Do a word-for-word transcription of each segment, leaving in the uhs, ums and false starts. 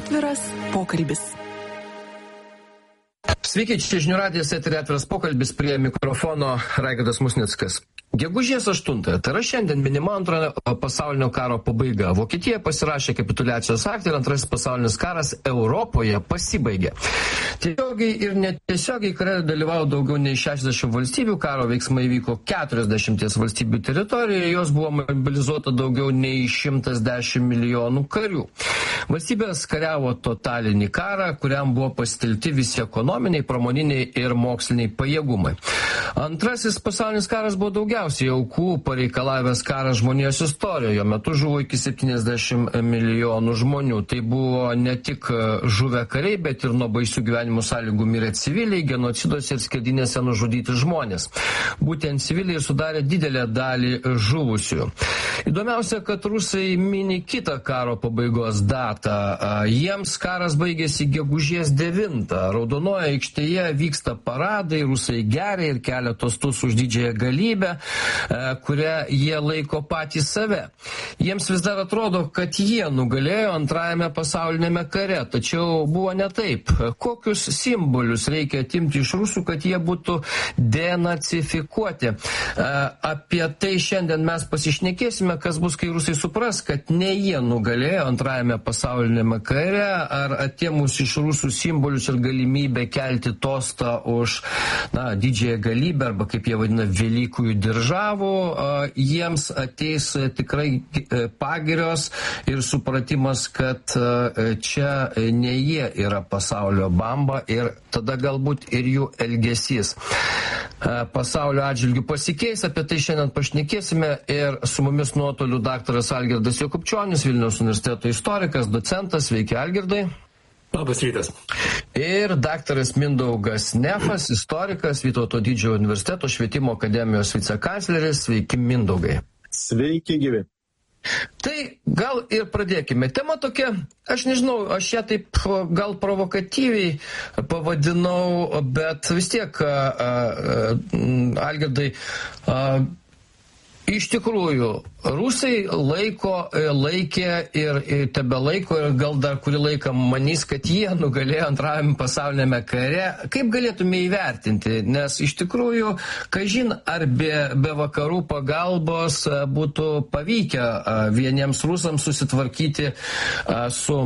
Atviras pokalbis. Sveiki, čia žinių radijas, eteryje Atviras pokalbis, prie mikrofono Raigardas Musnickas. Gegužės aštuntąją, tai yra šiandien minima antrojo pasaulinio karo pabaiga. Vokietija pasirašė kapituliacijos aktą ir antrasis pasaulinis karas Europoje pasibaigė. Tiesiogiai ir netiesiogiai kare dalyvavo daugiau nei šešiasdešimt valstybių, karo veiksmai vyko keturiasdešimties valstybių teritorijoje, jos buvo mobilizuota daugiau nei šimtas dešimt milijonų karių. Valstybės kariavo totalinį karą, kuriam buvo pasitelkti visi ekonominiai, pramoniniai ir moksliniai pajėgumai. Antrasis pasaulinis karas buvo daugiausiai aukų pareikalavęs karas žmonijos istorijoje. Jo metu žuvo iki septyniasdešimt milijonų žmonių. Tai buvo ne tik žuvę kariai, bet ir nuo baisių gyvenimų sąlygų mirė civiliai, genociduose ir skerdynėse nužudyti žmonės. Būtent civiliai sudarė didelę dalį žuvusių. Įdomiausia, kad rusai mini kitą karo pabaigos datą. Jiems karas baigėsi gegužės devintą. Raudonoje aikštėje vyksta paradai, rusai geria ir kelia tostus už didžiąją galybę, kurią jie laiko patys save. Jiems vis dar atrodo, kad jie nugalėjo antrajame pasaulinėme kare, tačiau buvo ne taip. Kokius simbolius reikia atimti iš rusų, kad jie būtų denacifikuoti? Apie tai šiandien mes pasišnekėsime, kas bus, kai rusai supras, kad ne jie nugalėjo antrajame pasaulinėme kare, ar atėmus iš rusų simbolius ir galimybę kelti tostą už na, didžiąją galybę, arba kaip jie vadina Velykųjų diržavų, jiems ateis tikrai pagirios ir supratimas, kad čia ne jie yra pasaulio bamba ir tada galbūt ir jų elgesys pasaulio atžvilgių pasikeis. Apie tai šiandien pašnekėsime ir su mumis nuotoliu daktaras Algirdas Jakubčionis, Vilniaus universiteto istorikas, docentas. Sveiki, Algirdai. Labas rytas. Ir daktaras Mindaugas Nefas, istorikas, Vytauto didžiojo universiteto švietimo akademijos vicekancleris. Sveiki, Mindaugai. Sveiki, gyvi. Tai gal ir pradėkime. Tema tokia, aš nežinau, aš ją taip gal provokatyviai pavadinau, bet vis tiek, Algirdai, iš tikrųjų, rusai laiko, laikė ir, ir tebelaiko ir gal dar kurį laiką manys, kad jie nugalėjo antrajame pasaulinėme kare. Kaip galėtume įvertinti? Nes iš tikrųjų, kažin ar be, be vakarų pagalbos būtų pavykę vieniems rusams susitvarkyti su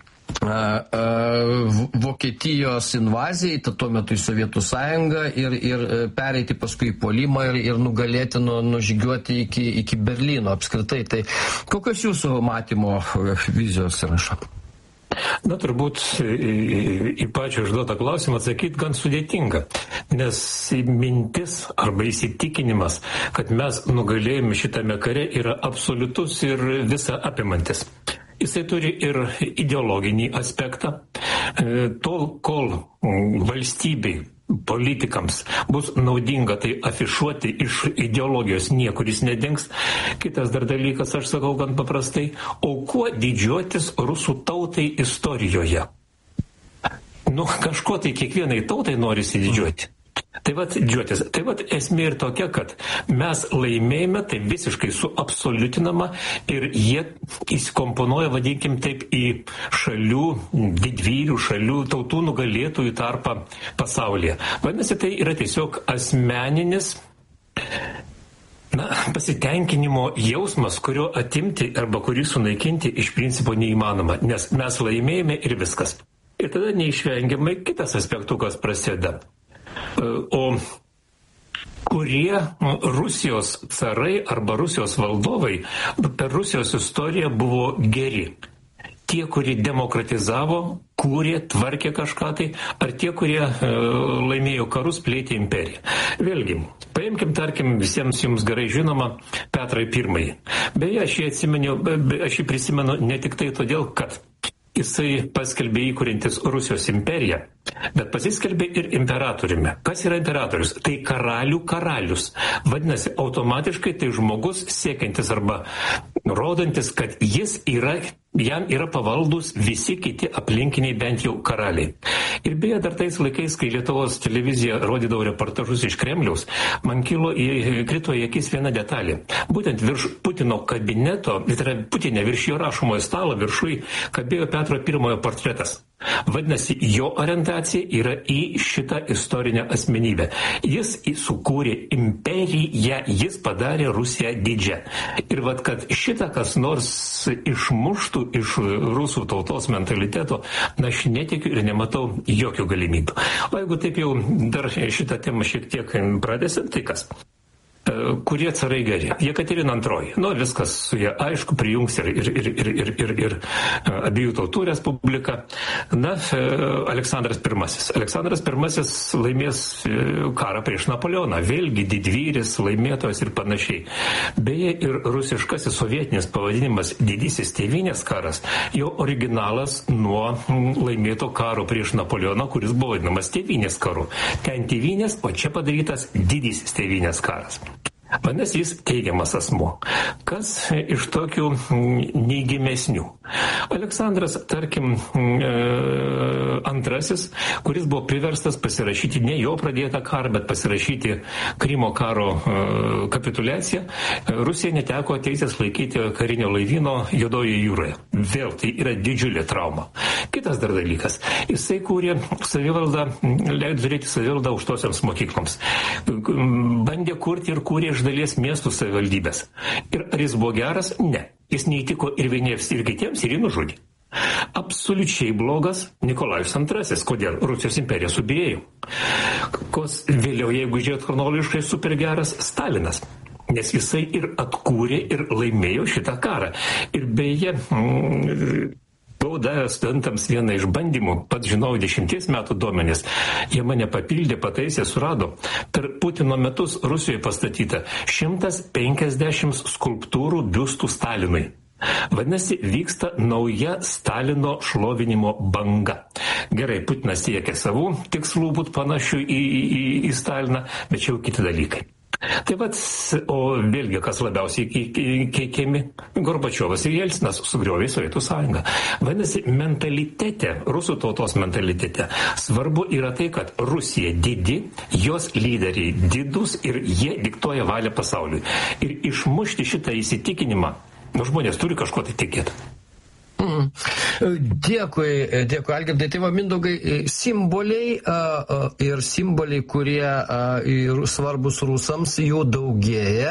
Vokietijos invazijai, tuo metu į Sovietų sąjungą ir, ir pereiti paskui į puolimą ir, ir nugalėti, nu, nužygiuoti iki, iki Berlyno apskritai. Tai kokios jūsų matymo vizijos rašo? Na, turbūt į, į pačią užduotą klausimą atsakyti gan sudėtinga, nes mintis arba įsitikinimas, kad mes nugalėjome šitame kare, yra absoliutus ir visą apimantis. Jisai turi ir ideologinį aspektą. Tol, kol valstybei, politikams bus naudinga tai afišuoti iš ideologijos, niekuris nedings. Kitas dar dalykas, aš sakau gan paprastai, o kuo didžiuotis rusų tautai istorijoje? Nu, kažko tai kiekvienai tautai norisi didžiuoti. Tai vat džiuotis. Tai vat esmė ir tokia, kad mes laimėjome, tai visiškai suabsoliutinama ir jie įsikomponuoja, vadinkim taip, į šalių, didvyrių šalių, tautų nugalėtojų tarpą pasaulyje. Vadinasi, tai yra tiesiog asmeninis na, pasitenkinimo jausmas, kurio atimti arba kurį sunaikinti iš principo neįmanoma, nes mes laimėjome ir viskas. Ir tada neišvengiamai kitas aspektukas prasideda. O kurie Rusijos carai arba Rusijos valdovai per Rusijos istoriją buvo geri? Tie, kurie demokratizavo, kūrė, tvarkė kažką tai, ar tie, kurie e, laimėjo karus, plėtė imperiją? Vėlgi, paimkim, tarkim, visiems jums gerai žinoma Petrą Pirmąjį. Beje, aš jį atsimenu, aš jį prisimenu ne tik tai todėl, kad jisai paskelbė įkuriantis Rusijos imperiją, bet pasiskelbė ir imperatoriumi. Kas yra imperatorius? Tai karalių karalius. Vadinasi, automatiškai tai žmogus siekiantis arba rodantis, kad jis yra, jam yra pavaldus visi kiti aplinkiniai bent jau karaliai. Ir beje, dar tais laikais, kai Lietuvos televizija rodydavo reportažus iš Kremliaus, man kilo į, krito į akis viena detalė. Būtent virš Putino kabineto, tai yra Putinė virš jo rašomojo stalo viršui, kabėjo Petro pirmojo portretas. Vadinasi, jo orientacija yra į šitą istorinę asmenybę. Jis sukūrė imperiją, jis padarė Rusiją didžią. Ir vat, kad šitą kas nors išmuštų iš rusų tautos mentaliteto, na, aš netikiu ir nematau jokių galimybių. O jeigu taip jau dar šitą temą šiek tiek pradėsim, tai kas? Kurie carai geri? Jekaterina antroji. Nu, viskas su ją aišku, prijungs ir, ir, ir, ir, ir, ir, ir abiejų tautų respublika. Na, Aleksandras pirmasis. Aleksandras pirmasis laimės karą prieš Napoleoną. Vėlgi didvyris, laimėtojas ir panašiai. Beje, ir rusiškasis sovietinis pavadinimas Didysis tėvynės karas, jo originalas nuo laimėto karo prieš Napoleoną, kuris buvo vadinamas tėvynės karu. Ten tėvynės, o čia padarytas Didysis tėvynės karas. Vadinasi, jis teigiamas asmuo. Kas iš tokių neįgimesnių? Aleksandras, tarkim, antrasis, kuris buvo priverstas pasirašyti ne jo pradėtą karą, bet pasirašyti Krymo karo kapituliaciją, Rusija neteko teisės laikyti karinio laivyno Juodojoje jūroje. Vėl tai yra didžiulė trauma. Kitas dar dalykas. Jisai kūrė savivaldą, leido turėti savivaldą aukštosiams mokykloms. Bandė kurti ir kūrė iš dalies miestų savivaldybės. Ir ar jis buvo geras? Ne. Jis neįtiko ir vieniems, ir kitiems, ir jį nužudė. Absoliučiai blogas Nikolajus antrasis. Kodėl? Rusijos imperija subyrėjo. Kos vėliau, jeigu žiūrėt chronologiškai, super geras Stalinas. Nes jisai ir atkūrė, ir laimėjo šitą karą. Ir beje... Mm, buvau davęs studentams vieną iš bandymų, pats žinau dešimties metų duomenis, jie mane papildė, pataisė, surado. Per Putino metus Rusijoje pastatyta šimtas penkiasdešimt skulptūrų biustų Stalinui. Vadinasi, vyksta nauja Stalino šlovinimo banga. Gerai, Putinas siekia savų tikslų būt panašių į, į, į Staliną, bet čia jau kiti dalykai. Tai vat, o vėlgi, kas labiausiai keikiami, Gorbačiovas ir Jelcinas sugriovė Sovietų sąjungą. Vadinasi, mentalitete, rusų tautos mentalitete, svarbu yra tai, kad Rusija didi, jos lyderiai didus ir jie diktuoja valią pasauliui. Ir išmušti šitą įsitikinimą, nu, žmonės turi kažko tai tikėti. Mm. Dėkui, dėkui, Algirdai. Tai va, Mindaugai, simboliai uh, ir simboliai, kurie uh, svarbus rusams, jų daugėja.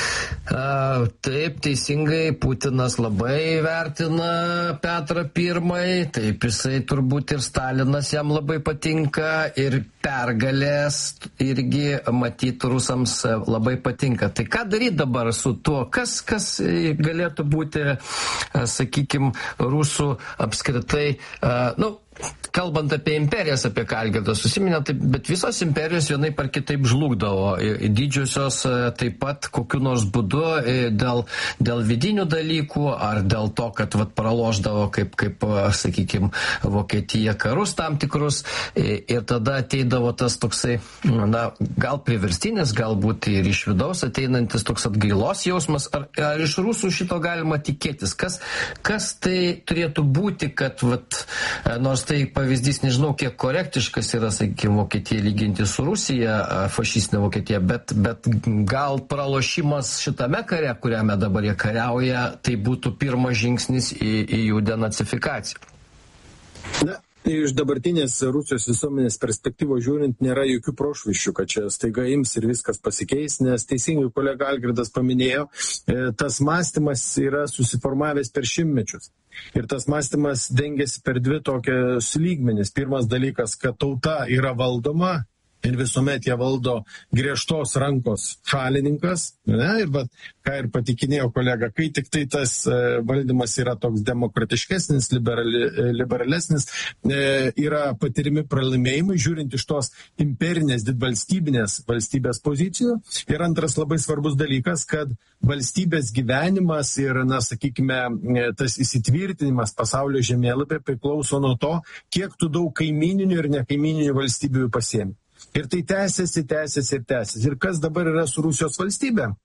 Uh, taip, teisingai, Putinas labai vertina Petrą pirmąjį, taip jisai turbūt ir Stalinas jam labai patinka, ir pergalės irgi matyti rusams labai patinka. Tai ką daryti dabar su tuo? Kas, kas galėtų būti, sakykime, rusų apskritai, uh, nu, kalbant apie imperijas, apie ką Algirdas susiminė, tai, bet visos imperijos vienaip ar kitaip žlugdavo. Didžiosios taip pat kokiu nors būdu dėl, dėl vidinių dalykų ar dėl to, kad vat, praloždavo kaip, kaip sakykime, Vokietija karus tam tikrus ir tada ateidavo tas toksai, na, gal priverstinis, galbūt ir iš vidaus ateinantis toks atgailos jausmas. Ar, ar iš rusų šito galima tikėtis? Kas, kas tai turėtų būti, kad vat, nors tai pavyzdys, nežinau, kiek korektiškas yra, sakykime, Vokietija lyginti su Rusija, fašistinė Vokietija, bet, bet gal pralošimas šitame kare, kuriame dabar jie kariauja, tai būtų pirmas žingsnis į, į jų denacifikaciją. Na, iš dabartinės Rusijos visuomenės perspektyvos žiūrint, nėra jokių prošvaisčių, kad čia staiga ims ir viskas pasikeis, nes teisingai kolega Algirdas paminėjo, tas mąstymas yra susiformavęs per šimtmečius. Ir tas mąstymas dengiasi per dvi tokias lygmenis. Pirmas dalykas, kad tauta yra valdoma ir visuomet ją valdo griežtos rankos šalininkas. Ne? Ir bet, ką ir patikinėjo kolega, kai tik tai tas e, valdymas yra toks demokratiškesnis, liberali, liberalesnis, e, yra patirimi pralaimėjimai, žiūrint iš tos imperinės, didvalstybinės valstybės pozicijų. Ir antras labai svarbus dalykas, kad valstybės gyvenimas ir, na, sakykime, tas įsitvirtinimas pasaulio žemėlapė priklauso nuo to, kiek tu daug kaimininių ir nekaimininių valstybių pasiemi. Ir tai tęsiasi, tęsiasi ir tęsiasi. Ir kas dabar yra su Rusijos valstybė?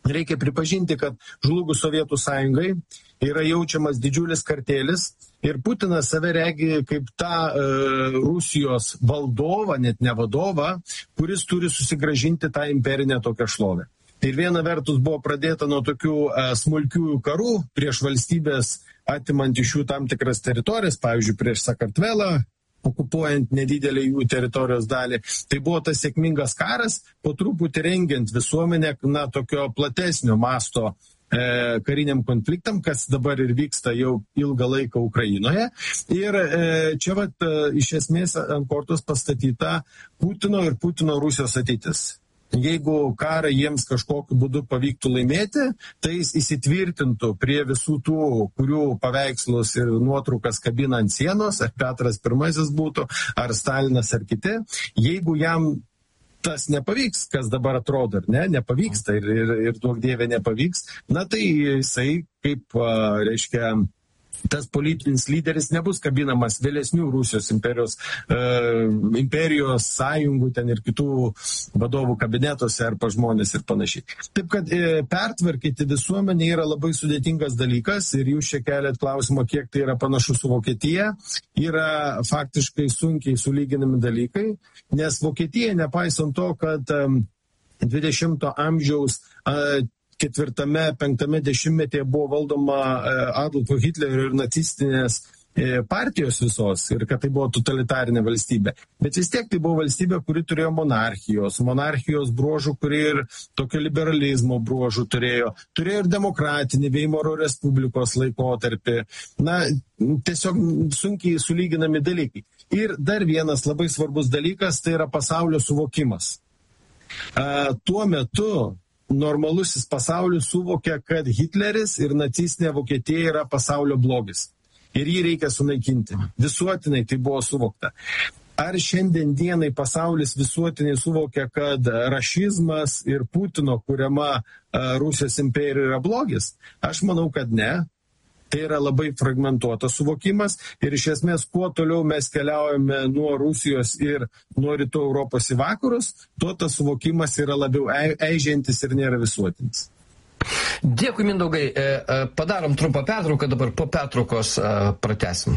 Reikia pripažinti, kad žlugus Sovietų sąjungai yra jaučiamas didžiulis kartėlis ir Putinas save regi kaip tą e, Rusijos valdovą, net ne vadovą, kuris turi susigražinti tą imperinę tokią šlovę. Ir viena vertus buvo pradėta nuo tokių e, smulkiųjų karų prieš valstybės, atimant iš jų tam tikras teritorijas, pavyzdžiui, prieš Sakartvelą, okupuojant nedidelį jų teritorijos dalį. Tai buvo tas sėkmingas karas, po truputį rengiant visuomenę, na, tokio platesnio masto e, kariniam konfliktam, kas dabar ir vyksta jau ilgą laiką Ukrainoje. Ir e, čia vat, e, iš esmės ant kortos pastatyta Putino ir Putino Rusijos ateitis. Jeigu karą jiems kažkokiu būdu pavyktų laimėti, tai jis įsitvirtintų prie visų tų, kurių paveikslus ir nuotraukas kabina ant sienos, ar Petras Pirmasis būtų, ar Stalinas, ar kiti. Jeigu jam tas nepavyks, kas dabar atrodo, ar ne, nepavyksta ir, ir, ir duok dievė nepavyks, na tai jisai kaip, reiškia, tas politinis lyderis nebus kabinamas vėlesnių Rusijos imperijos, e, imperijos sąjungų ten ir kitų vadovų kabinetuose ar pa žmonės ir panašiai. Taip kad e, pertvarkyti visuomenį yra labai sudėtingas dalykas ir jūs čia keliat klausimą, kiek tai yra panašu su Vokietija, yra faktiškai sunkiai sulyginami dalykai, nes Vokietija, nepaisant to, kad e, dvidešimto amžiaus e, ketvirtame, penktame dešimtmetyje buvo valdoma Adolfo Hitlerio ir nacistinės partijos visos ir kad tai buvo totalitarinė valstybė. Bet vis tiek tai buvo valstybė, kuri turėjo monarchijos, monarchijos bruožų, kuri ir tokio liberalizmo bruožų turėjo, turėjo ir demokratinį Veimaro Respublikos laikotarpį. Na, tiesiog sunkiai sulyginami dalykai. Ir dar vienas labai svarbus dalykas, tai yra pasaulio suvokimas. A, tuo metu normalusis pasaulis suvokia, kad Hitleris ir nacistinė Vokietija yra pasaulio blogis. Ir jį reikia sunaikinti. Visuotinai tai buvo suvokta. Ar šiandien dienai pasaulis visuotinai suvokia, kad rašizmas ir Putino kuriama Rusijos imperija yra blogis? Aš manau, kad ne. Tai yra labai fragmentuotas suvokimas ir iš esmės, kuo toliau mes keliaujame nuo Rusijos ir nuo rytų Europos į vakarus, tuo tas suvokimas yra labiau eižiantis ir nėra visuotinis. Dėkui, Mindaugai. Padarom trumpą pertrauką, dabar po pertraukos pratęsim.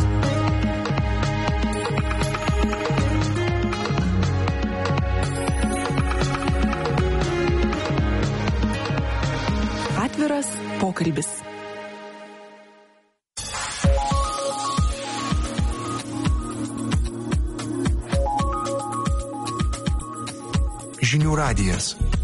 Atviras pokalbis. Žinių radijas.